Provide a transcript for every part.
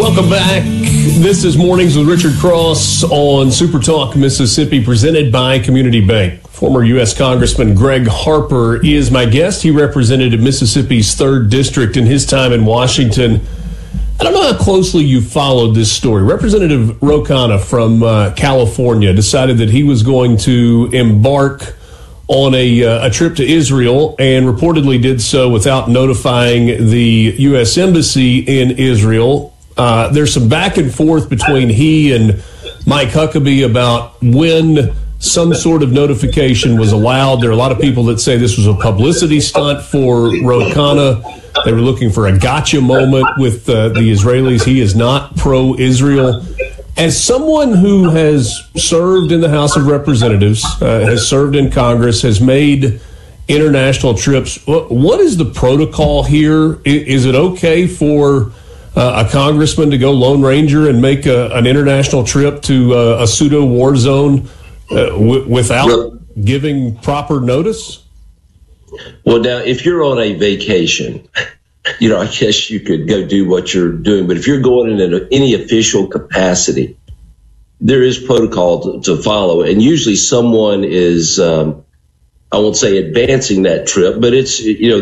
Welcome back. This is Mornings with Richard Cross on Super Talk Mississippi, presented by Community Bank. Former U.S. Congressman Greg Harper is my guest. He represented Mississippi's 3rd District in his time in Washington. I don't know how closely you followed this story. Representative Ro Khanna from California decided that he was going to embark on a trip to Israel and reportedly did so without notifying the U.S. Embassy in Israel. There's some back and forth between he and Mike Huckabee about when some sort of notification was allowed. There are a lot of people that say this was a publicity stunt for Ro Khanna. They were looking for a gotcha moment with the Israelis. He is not pro-Israel. As someone who has served in the House of Representatives, has served in Congress, has made international trips, what is the protocol here? Is it okay for a congressman to go Lone Ranger and make an international trip to a pseudo war zone without giving proper notice? Well, now, if you're on a vacation, I guess you could go do what you're doing. But if you're going in any official capacity, there is protocol to follow. And usually someone is, I won't say advancing that trip, but it's,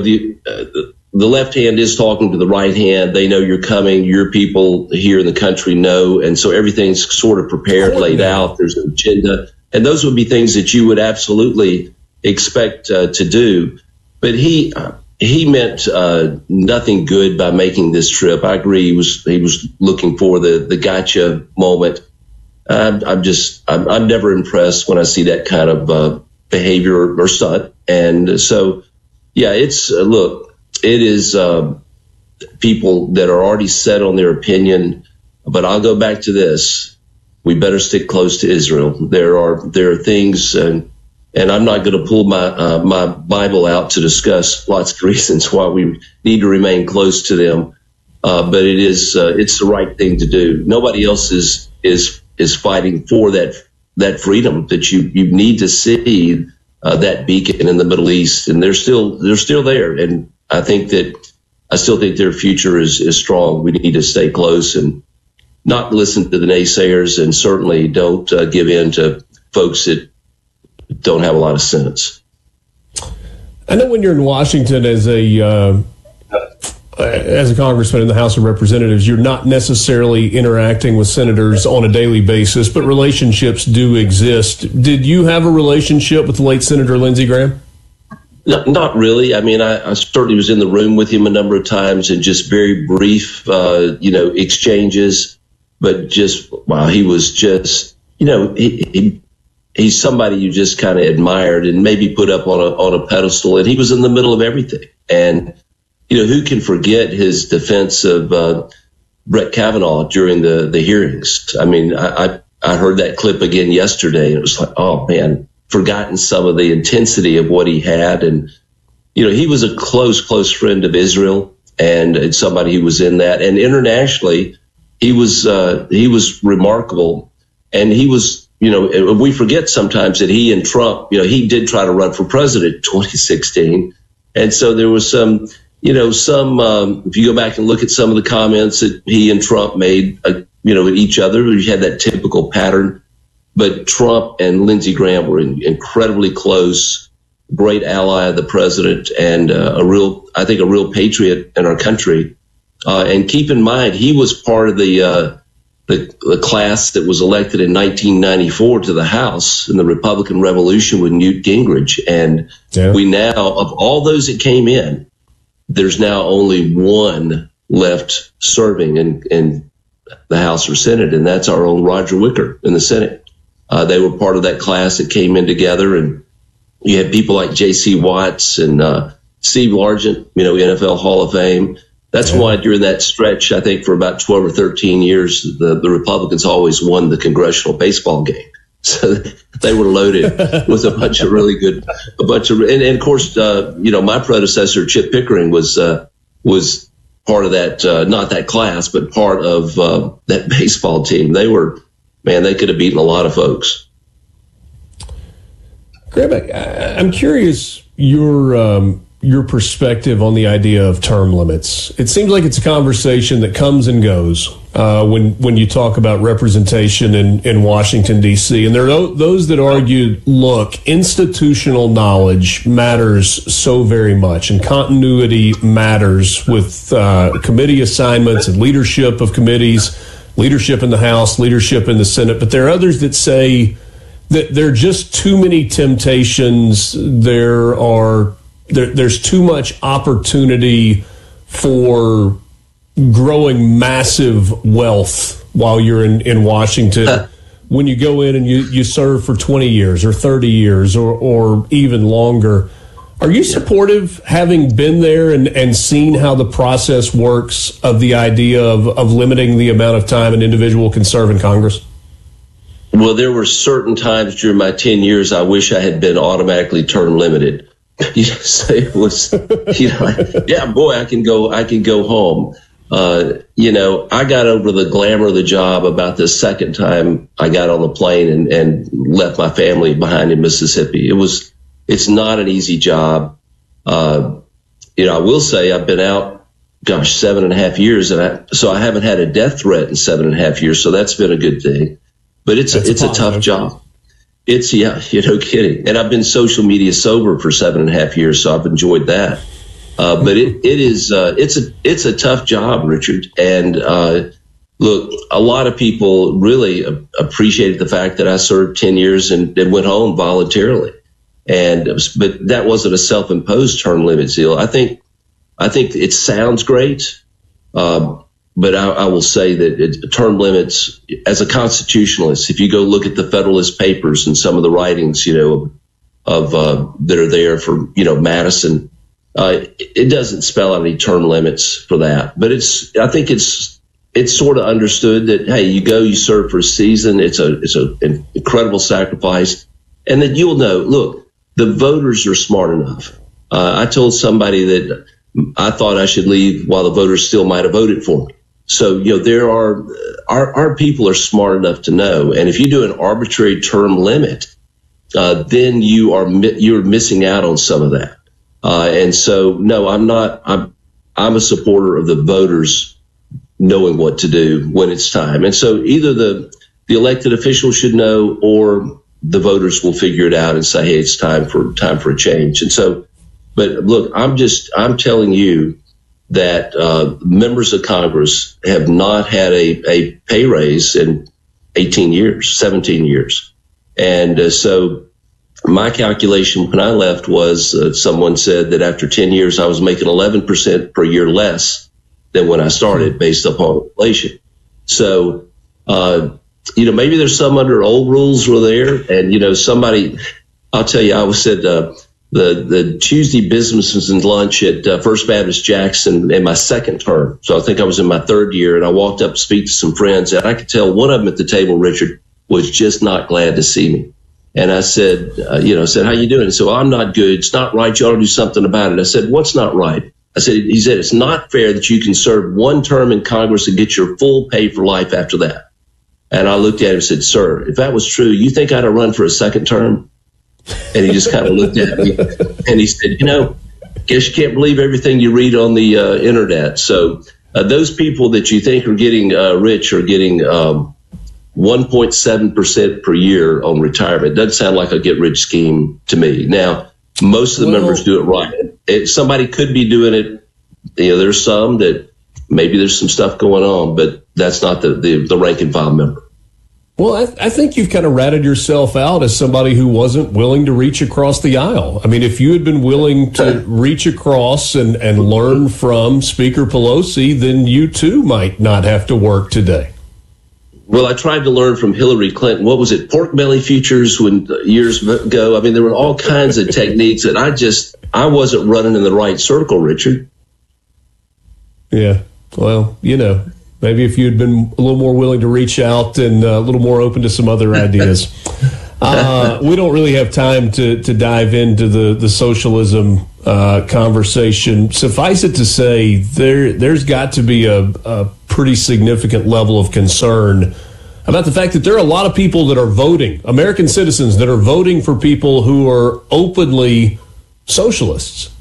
the left hand is talking to the right hand. They know you're coming. Your people here in the country know. And so everything's sort of prepared, laid out. There's an agenda. And those would be things that you would absolutely expect to do. But he meant nothing good by making this trip. I agree. He was looking for the gotcha moment. I'm never impressed when I see that kind of behavior or stunt. And so, yeah, it is people that are already set on their opinion. But I'll go back to this. We better stick close to Israel. There are things, and I'm not going to pull my Bible out to discuss lots of reasons why we need to remain close to them. But it's the right thing to do. Nobody else is fighting for that freedom that you need to see that beacon in the Middle East, and they're still there. And I still think their future is strong. We need to stay close and not listen to the naysayers, and certainly don't give in to folks that don't have a lot of sense. I know when you're in Washington as a congressman in the House of Representatives, you're not necessarily interacting with senators on a daily basis, but relationships do exist. Did you have a relationship with the late Senator Lindsey Graham? No, not really. I mean, I certainly was in the room with him a number of times and just very brief, exchanges. But he was just, he's somebody you just kind of admired and maybe put up on a pedestal. And he was in the middle of everything. And, who can forget his defense of Brett Kavanaugh during the hearings? I mean, I heard that clip again yesterday, and it was like, oh, man, forgotten some of the intensity of what he had. And, he was a close friend of Israel and somebody who was in that. And internationally, he was remarkable. And he was, we forget sometimes that he and Trump, he did try to run for president in 2016. And so there was some, if you go back and look at some of the comments that he and Trump made, at each other, you had that typical pattern. But Trump and Lindsey Graham were incredibly close, great ally of the president, and a real patriot in our country. And keep in mind, he was part of the class that was elected in 1994 to the House in the Republican Revolution with Newt Gingrich. And we now, of all those that came in, there's now only one left serving in the House or Senate, and that's our own Roger Wicker in the Senate. They were part of that class that came in together, and you had people like J.C. Watts and Steve Largent, NFL Hall of Fame. That's why during that stretch, I think for about 12 or 13 years, the Republicans always won the congressional baseball game. So they were loaded with a bunch of really good, and of course, my predecessor, Chip Pickering, was part of that, not that class, but part of that baseball team. They could have beaten a lot of folks. Greg, I'm curious your your perspective on the idea of term limits. It seems like it's a conversation that comes and goes when you talk about representation in Washington, D.C. And there are those that argue, look, institutional knowledge matters so very much, and continuity matters with committee assignments and leadership of committees, leadership in the House, leadership in the Senate. But there are others that say that there are just too many temptations. There's too much opportunity for growing massive wealth while you're in Washington. When you go in and you serve for 20 years or 30 years or even longer. Are you supportive, having been there and seen how the process works, of the idea of limiting the amount of time an individual can serve in Congress? Well, there were certain times during my 10 years I wish I had been automatically term limited. So it was, yeah, boy, I can go home. I got over the glamour of the job about the second time I got on the plane and left my family behind in Mississippi. It's not an easy job. I will say I've been out, 7.5 years, so I haven't had a death threat in 7.5 years. So that's been a good thing, but it's a tough job. No kidding. And I've been social media sober for 7.5 years, so I've enjoyed that. But it's a tough job, Richard. And look, a lot of people really appreciated the fact that I served 10 years and went home voluntarily. But that wasn't a self-imposed term limit deal. I think it sounds great. But I will say that term limits, as a constitutionalist, if you go look at the Federalist Papers and some of the writings, of that are there for, Madison, it doesn't spell out any term limits for that. But I think it's sort of understood that, hey, you serve for a season. It's an incredible sacrifice, and that you'll know. Look, the voters are smart enough. I told somebody that I thought I should leave while the voters still might have voted for me. So, there are, our people are smart enough to know. And if you do an arbitrary term limit, then you're missing out on some of that. And so, no, I'm a supporter of the voters knowing what to do when it's time. And so either the elected officials should know, or the voters will figure it out and say, hey, it's time for a change. And so, but look, I'm telling you that members of Congress have not had a pay raise in 18 years, 17 years. And so my calculation when I left was someone said that after 10 years, I was making 11% per year less than when I started based upon inflation. So, maybe there's some under old rules were there. And, somebody, I'll tell you, I was said, the Tuesday business and lunch at First Baptist Jackson in my second term. So I think I was in my third year, and I walked up to speak to some friends, and I could tell one of them at the table, Richard, was just not glad to see me. And I said, how you doing? He said, well, I'm not good. It's not right. You ought to do something about it. I said, what's not right? He said, it's not fair that you can serve one term in Congress and get your full pay for life after that. And I looked at him and said, sir, if that was true, you think I'd have run for a second term? And he just kind of looked at me and he said, guess you can't believe everything you read on the internet. So those people that you think are getting rich are getting 1.7% per year on retirement. Doesn't sound like a get-rich scheme to me. Now, most of the members do it right. Somebody could be doing it. There's some that maybe there's some stuff going on, but that's not the rank and file member. Well, I think you've kind of ratted yourself out as somebody who wasn't willing to reach across the aisle. I mean, if you had been willing to reach across and learn from Speaker Pelosi, then you too might not have to work today. Well, I tried to learn from Hillary Clinton. What was it? Pork belly futures years ago. I mean, there were all kinds of techniques that I wasn't running in the right circle, Richard. Yeah. Well, maybe if you'd been a little more willing to reach out and a little more open to some other ideas. We don't really have time to dive into the socialism conversation. Suffice it to say, there's got to be a pretty significant level of concern about the fact that there are a lot of people that are voting, American citizens that are voting for people who are openly socialists.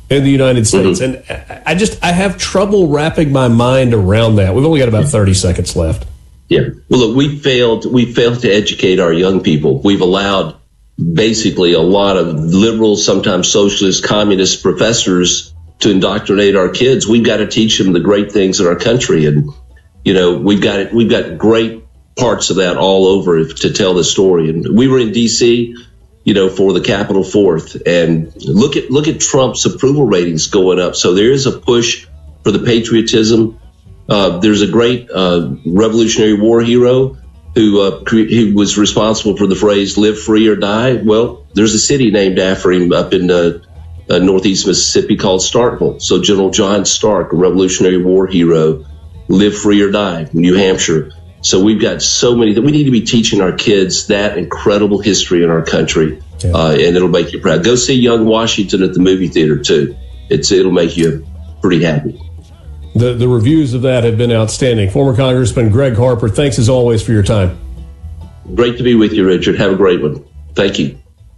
in the United States. And I have trouble wrapping my mind around that. We've only got about 30 seconds left. Yeah. Well, look, we failed to educate our young people. We've allowed basically a lot of liberal, sometimes socialist, communist professors to indoctrinate our kids. We've got to teach them the great things in our country. And, we've got great parts of that all over to tell the story. And we were in D.C., for the Capitol Fourth, and look at Trump's approval ratings going up. So there is a push for the patriotism. There's a great Revolutionary War hero who was responsible for the phrase "live free or die." Well, there's a city named after him up in northeast Mississippi called Starkville. So General John Stark, a Revolutionary War hero, live free or die, New Hampshire. So we've got so many that we need to be teaching our kids that incredible history in our country, and it'll make you proud. Go see Young Washington at the movie theater too. It'll make you pretty happy. The reviews of that have been outstanding. Former Congressman Greg Harper, thanks as always for your time. Great to be with you, Richard. Have a great one. Thank you.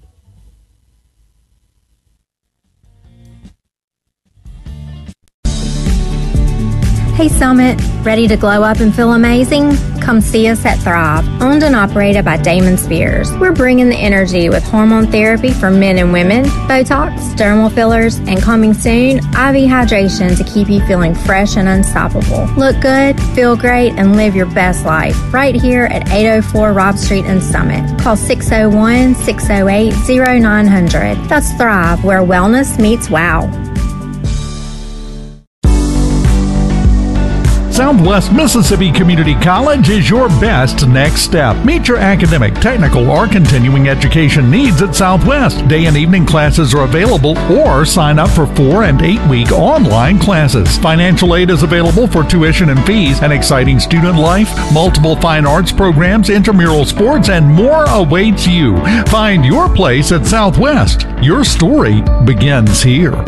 Hey Summit, ready to glow up and feel amazing? Come see us at Thrive, owned and operated by Damon Spears. We're bringing the energy with hormone therapy for men and women, Botox, dermal fillers, and coming soon, IV hydration to keep you feeling fresh and unstoppable. Look good, feel great, and live your best life right here at 804 Robb Street in Summit. Call 601-608-0900. That's Thrive, where wellness meets wow. Southwest Mississippi Community College is your best next step. Meet your academic, technical, or continuing education needs at Southwest. Day and evening classes are available, or sign up for 4- and 8-week online classes. Financial aid is available for tuition and fees, an exciting student life, multiple fine arts programs, intramural sports, and more awaits you. Find your place at Southwest. Your story begins here.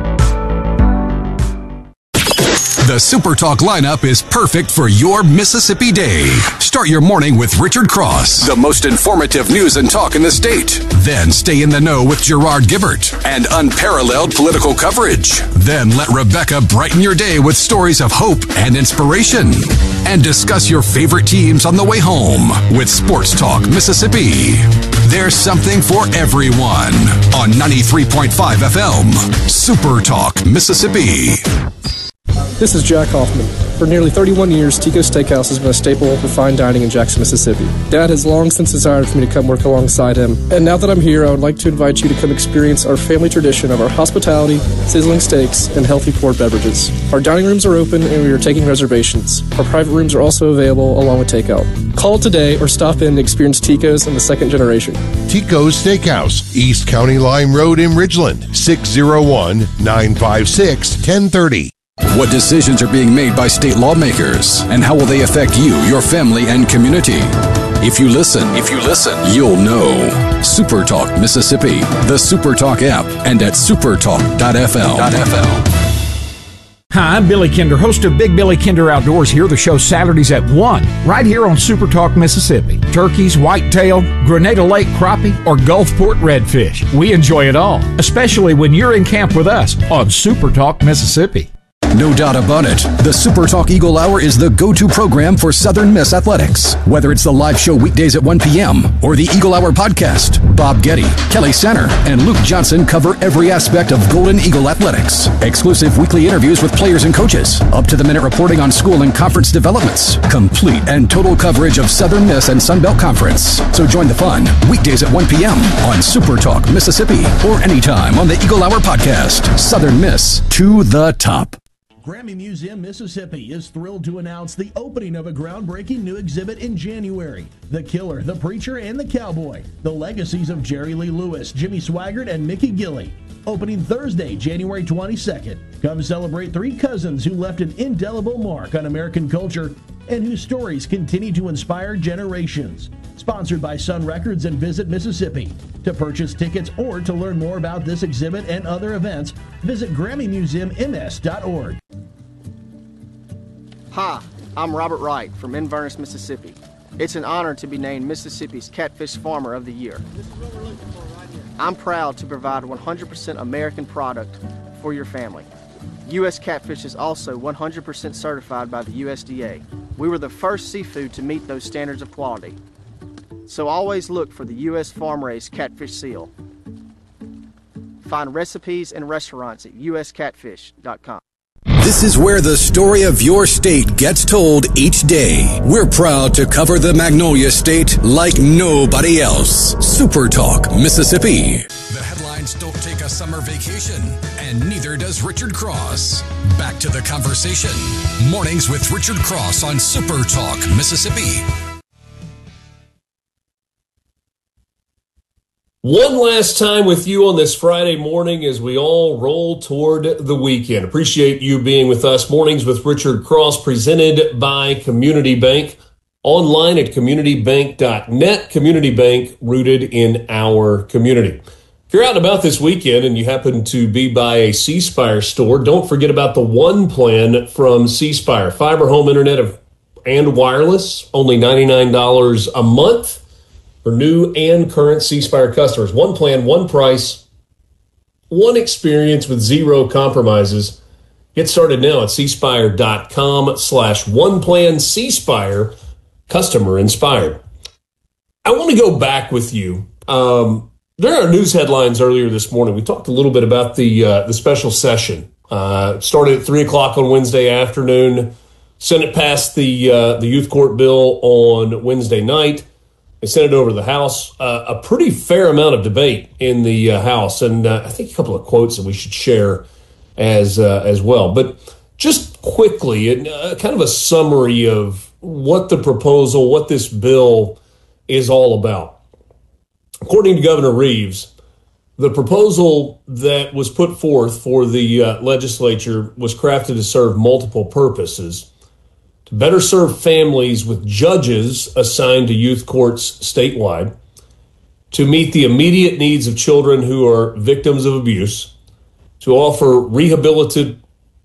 The Super Talk lineup is perfect for your Mississippi day. Start your morning with Richard Cross, the most informative news and talk in the state. Then stay in the know with Gerard Gibbert and unparalleled political coverage. Then let Rebecca brighten your day with stories of hope and inspiration. And discuss your favorite teams on the way home with Sports Talk Mississippi. There's something for everyone on 93.5 FM. Super Talk Mississippi. This is Jack Hoffman. For nearly 31 years, Tico's Steakhouse has been a staple for fine dining in Jackson, Mississippi. Dad has long since desired for me to come work alongside him. And now that I'm here, I would like to invite you to come experience our family tradition of our hospitality, sizzling steaks, and healthy poured beverages. Our dining rooms are open and we are taking reservations. Our private rooms are also available along with takeout. Call today or stop in to experience Tico's in the second generation. Tico's Steakhouse, East County Line Road in Ridgeland, 601-956-1030. What decisions are being made by state lawmakers, and how will they affect you, your family, and community? If you listen, you'll know. Super Talk Mississippi, the Super Talk app, and at supertalk.fl. Hi, I'm Billy Kinder, host of Big Billy Kinder Outdoors. Here the show Saturdays at 1, right here on Super Talk Mississippi. Turkeys, whitetail, Grenada Lake crappie, or Gulfport redfish. We enjoy it all, especially when you're in camp with us on Super Talk Mississippi. No doubt about it, the Super Talk Eagle Hour is the go-to program for Southern Miss athletics. Whether it's the live show weekdays at 1 p.m. or the Eagle Hour podcast, Bob Getty, Kelly Center, and Luke Johnson cover every aspect of Golden Eagle athletics. Exclusive weekly interviews with players and coaches, up-to-the-minute reporting on school and conference developments, complete and total coverage of Southern Miss and Sun Belt Conference. So join the fun weekdays at 1 p.m. on Super Talk Mississippi or anytime on the Eagle Hour podcast. Southern Miss to the top. Grammy Museum Mississippi is thrilled to announce the opening of a groundbreaking new exhibit in January. The Killer, the Preacher, and the Cowboy. The Legacies of Jerry Lee Lewis, Jimmy Swaggart, and Mickey Gilley. Opening Thursday, January 22nd. Come celebrate three cousins who left an indelible mark on American culture and whose stories continue to inspire generations. Sponsored by Sun Records and Visit Mississippi. To purchase tickets or to learn more about this exhibit and other events, visit GrammyMuseumMS.org. Hi, I'm Robert Wright from Inverness, Mississippi. It's an honor to be named Mississippi's Catfish Farmer of the Year. I'm proud to provide 100% American product for your family. U.S. Catfish is also 100% certified by the USDA. We were the first seafood to meet those standards of quality. So always look for the U.S. farm-raised catfish seal. Find recipes and restaurants at uscatfish.com. This is where the story of your state gets told each day. We're proud to cover the Magnolia State like nobody else. Super Talk, Mississippi. The headlines don't take a summer vacation, and neither does Richard Cross. Back to the conversation. Mornings with Richard Cross on Super Talk, Mississippi. One last time with you on this Friday morning as we all roll toward the weekend. Appreciate you being with us. Mornings with Richard Cross, presented by Community Bank. Online at communitybank.net. Community Bank, rooted in our community. If you're out and about this weekend and you happen to be by a C Spire store, don't forget about the One Plan from C Spire. Fiber home internet and wireless, only $99 a month. For new and current C Spire customers. One plan, one price, one experience with zero compromises. Get started now at cspire.com/oneplan. C Spire, customer inspired. I want to go back with you. During our news headlines earlier this morning, we talked a little bit about the special session. Started at 3 o'clock on Wednesday afternoon. Senate passed the youth court bill on Wednesday night. They sent it over to the House. A pretty fair amount of debate in the House, and I think a couple of quotes that we should share as well. But just quickly, kind of a summary of what the proposal, what this bill is all about. According to Governor Reeves, the proposal that was put forth for the legislature was crafted to serve multiple purposes. To better serve families with judges assigned to youth courts statewide, to meet the immediate needs of children who are victims of abuse, to offer rehabilitative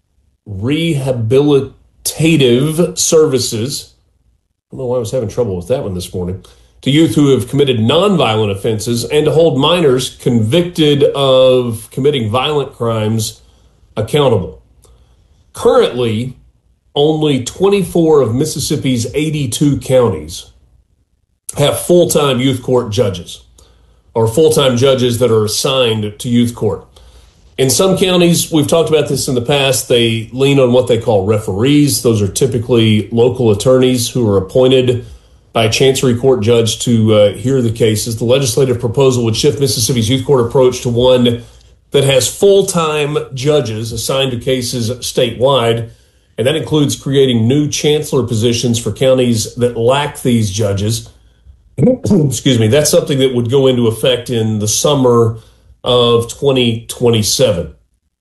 services. I don't know why I was having trouble with that one this morning. To youth who have committed nonviolent offenses, and to hold minors convicted of committing violent crimes accountable. Currently, only 24 of Mississippi's 82 counties have full-time youth court judges, or full-time judges that are assigned to youth court. In some counties, we've talked about this in the past, they lean on what they call referees. Those are typically local attorneys who are appointed by a Chancery Court judge to hear the cases. The legislative proposal would shift Mississippi's youth court approach to one that has full-time judges assigned to cases statewide. And that includes creating new chancellor positions for counties that lack these judges. Excuse me. That's something that would go into effect in the summer of 2027.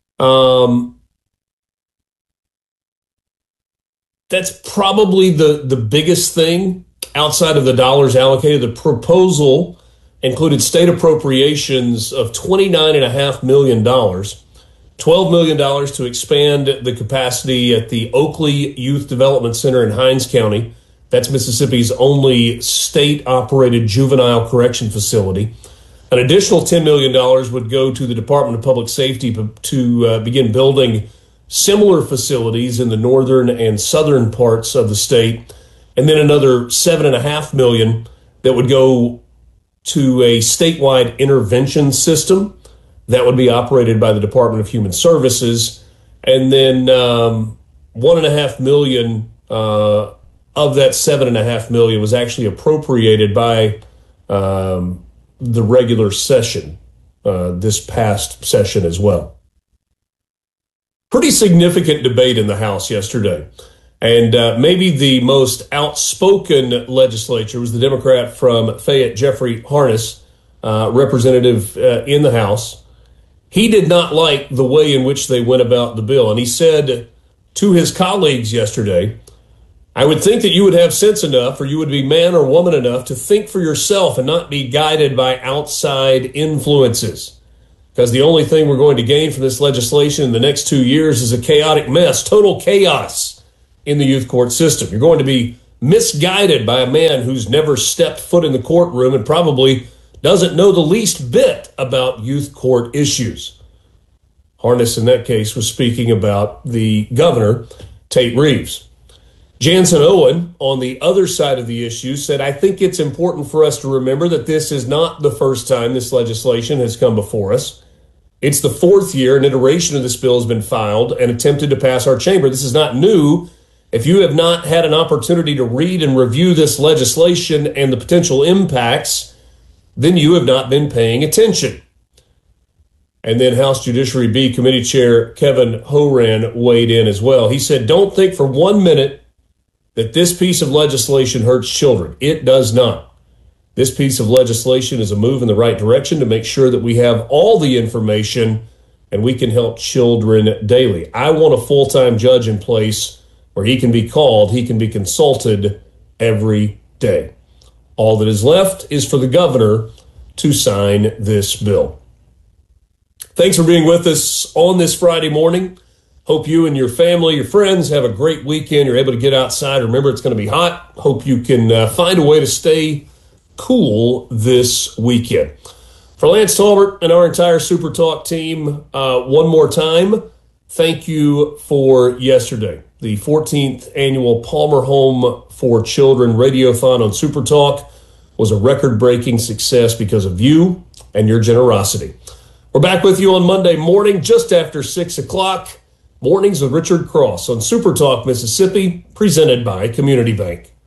That's probably the biggest thing outside of the dollars allocated. The proposal included state appropriations of $29.5 million. $12 million to expand the capacity at the Oakley Youth Development Center in Hinds County. That's Mississippi's only state-operated juvenile correction facility. An additional $10 million would go to the Department of Public Safety to begin building similar facilities in the northern and southern parts of the state. And then another $7.5 million that would go to a statewide intervention system that would be operated by the Department of Human Services. And then $1.5 million of that $7.5 million was actually appropriated by the regular session, this past session as well. Pretty significant debate in the House yesterday. And maybe the most outspoken legislature was the Democrat from Fayette, Jeffrey Harness, representative in the House. He did not like the way in which they went about the bill. And he said to his colleagues yesterday, I would think that you would have sense enough, or you would be man or woman enough to think for yourself and not be guided by outside influences. Because the only thing we're going to gain from this legislation in the next 2 years is a chaotic mess, total chaos in the youth court system. You're going to be misguided by a man who's never stepped foot in the courtroom and probably doesn't know the least bit about youth court issues. Harness, in that case, was speaking about the governor, Tate Reeves. Jansen Owen, on the other side of the issue, said, I think it's important for us to remember that this is not the first time this legislation has come before us. It's the fourth year an iteration of this bill has been filed and attempted to pass our chamber. This is not new. If you have not had an opportunity to read and review this legislation and the potential impacts, then you have not been paying attention. And then House Judiciary B Committee Chair Kevin Horan weighed in as well. He said, don't think for 1 minute that this piece of legislation hurts children. It does not. This piece of legislation is a move in the right direction to make sure that we have all the information and we can help children daily. I want a full-time judge in place where he can be called, he can be consulted every day. All that is left is for the governor to sign this bill. Thanks for being with us on this Friday morning. Hope you and your family, your friends have a great weekend. You're able to get outside. Remember, it's going to be hot. Hope you can find a way to stay cool this weekend. For Lance Talbert and our entire Super Talk team, one more time, thank you for yesterday. The 14th annual Palmer Home for Children Radiothon on Super Talk was a record-breaking success because of you and your generosity. We're back with you on Monday morning, just after 6 o'clock. Mornings with Richard Cross on Super Talk Mississippi, presented by Community Bank.